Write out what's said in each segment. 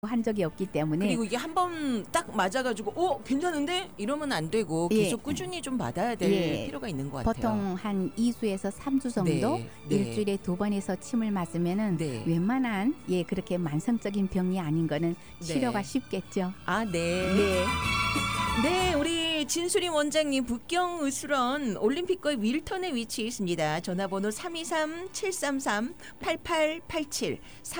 한 적이 없기 때문에. 그리고 이게 한 번 딱 맞아가지고 괜찮은데 이러면 안 되고 계속 꾸준히 좀 받아야 될 필요가 있는 것 같아요. 보통 한 2주에서 3주 정도 일주일에 2번에서 침을 맞으면은 웬만한 그렇게 만성적인 병이 아닌 거는 치료가 쉽겠죠. 네, 우리 진수림 원장님 북경의술원 올림픽거리 윌턴에 위치해 있습니다. 전화번호 323-733-8887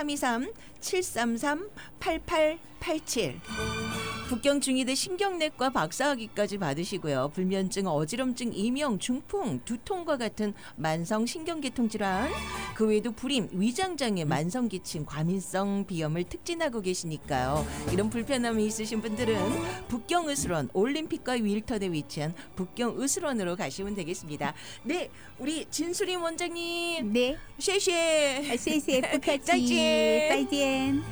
323-733-8887 북경 중의대 신경내과 박사학위까지 받으시고요. 불면증, 어지럼증, 이명, 중풍, 두통과 같은 만성 신경계통 질환, 그 외에도 불임, 위장장애, 만성기침, 과민성 비염을 특진하고 계시니까요. 이런 불편함이 있으신 분들은 북경의술원 올림픽과 윌턴에 위치한 북경의술원으로 가시면 되겠습니다. 네, 우리 진수림 원장님. 네. 谢谢谢谢不客气再见再见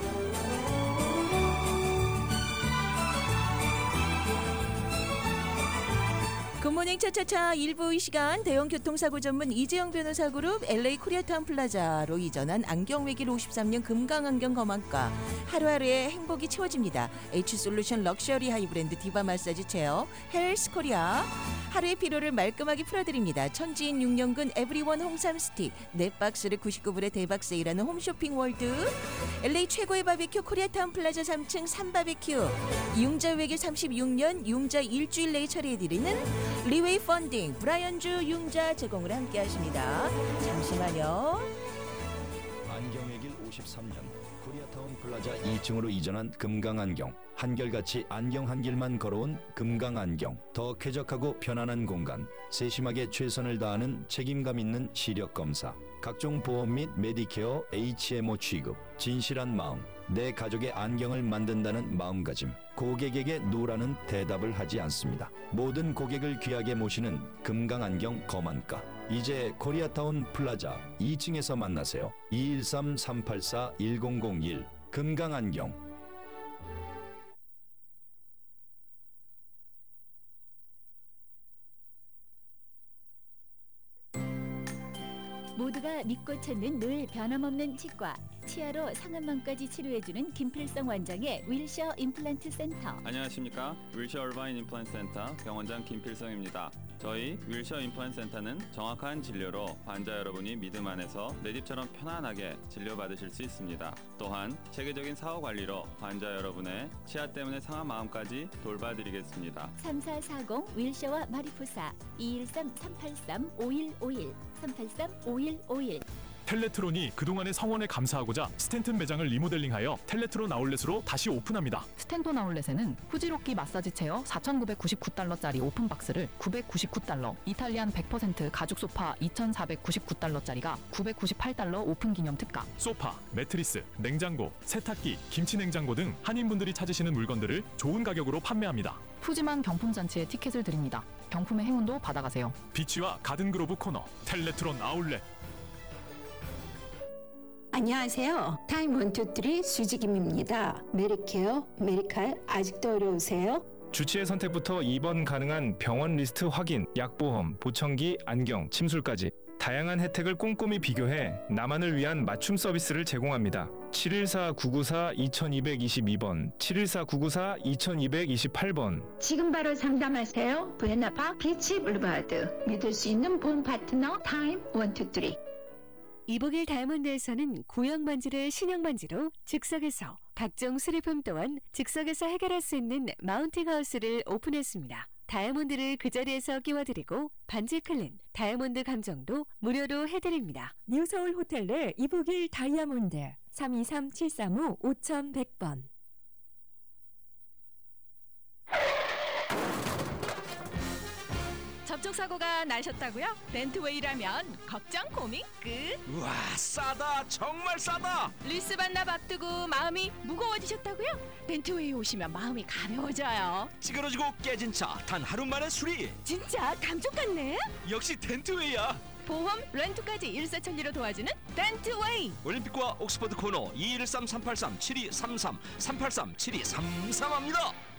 굿모닝 차차차 1부 이 시간 대형 교통사고 전문 이재영 변호사 그룹 LA 코리아타운 플라자로 이전한 안경외길 53년 금강안경 검안과 하루하루의 행복이 채워집니다. H솔루션 럭셔리 하이브랜드 디바 마사지 체어 헬스 코리아 하루의 피로를 말끔하게 풀어드립니다. 천지인 6년근 에브리원 홍삼 스틱 4박스를 99불에 대박 세일하는 홈쇼핑 월드 LA 최고의 바비큐 코리아타운 플라자 3층 3바비큐 융자 외길 36년 융자 일주일 내에 처리해드리는 리웨이 펀딩 브라이언주 융자 제공을 함께 하십니다. 잠시만요. 안경외길 53년 코리아타운 플라자 2층으로 이전한 금강안경 한결같이 안경 한 길만 걸어온 금강안경 더 쾌적하고 편안한 공간 세심하게 최선을 다하는 책임감 있는 시력검사 각종 보험 및 메디케어 HMO 취급 진실한 마음 내 가족의 안경을 만든다는 마음가짐 고객에게 누라는 대답을 하지 않습니다. 모든 고객을 귀하게 모시는 금강안경 검안가 이제 코리아타운 플라자 2층에서 만나세요. 213-384-1001 금강안경 모두가 믿고 찾는 늘 변함없는 치과 치아로 상안망까지 치료해주는 김필성 원장의 윌셔 임플란트 센터. 안녕하십니까. 윌셔 얼바인 임플란트 센터 병원장 김필성입니다. 저희 윌셔 임플란트 센터는 정확한 진료로 환자 여러분이 믿음 안에서 내 집처럼 편안하게 진료받으실 수 있습니다. 또한 체계적인 사후 관리로 환자 여러분의 치아 때문에 상한 마음까지 돌봐드리겠습니다. 3440 윌셔와 마리포사 213-383-5151 383-5151 텔레트론이 그동안의 성원에 감사하고자 스탠튼 매장을 리모델링하여 텔레트론 아울렛으로 다시 오픈합니다. 스탠톤 아울렛에는 후지로끼 마사지 체어 4,999달러짜리 오픈박스를 999달러, 이탈리안 100% 가죽 소파 2,499달러짜리가 998달러 오픈 기념 특가. 소파, 매트리스, 냉장고, 세탁기, 김치 냉장고 등 한인분들이 찾으시는 물건들을 좋은 가격으로 판매합니다. 푸짐한 경품 잔치에 티켓을 드립니다. 경품의 행운도 받아가세요. 비치와 가든그로브 코너 텔레트론 아울렛. 안녕하세요. 타임 123 수지김입니다. 메리케어, 메리칼 아직도 어려우세요? 주치의 선택부터 입원 가능한 병원 리스트 확인, 약보험, 보청기, 안경, 침술까지 다양한 혜택을 꼼꼼히 비교해 나만을 위한 맞춤 서비스를 제공합니다. 714-994-2222번, 714-994-2228번. 지금 바로 상담하세요. 부에나파 비치 블루바드. 믿을 수 있는 보험 파트너 타임 123. 이보길 다이아몬드에서는 구형 반지를 신형 반지로 즉석에서 각종 수리품 또한 즉석에서 해결할 수 있는 마운팅 하우스를 오픈했습니다. 다이아몬드를 그 자리에서 끼워드리고 반지 클린, 다이아몬드 감정도 무료로 해드립니다. 뉴서울 호텔 내 이보길 다이아몬드 323-735-5100번. 접촉사고가 나셨다고요? 벤트웨이라면 걱정 고민 끝. 우와 싸다 정말 싸다. 리스 반납 앞두고 마음이 무거워지셨다고요? 벤트웨이 오시면 마음이 가벼워져요. 찌그러지고 깨진 차 단 하루 만에 수리. 진짜 감쪽 같네. 역시 덴트웨이야. 보험 렌트까지 일사천리로 도와주는 덴트웨이. 올림픽과 옥스퍼드 코너 213-383-7233 383-7233합니다.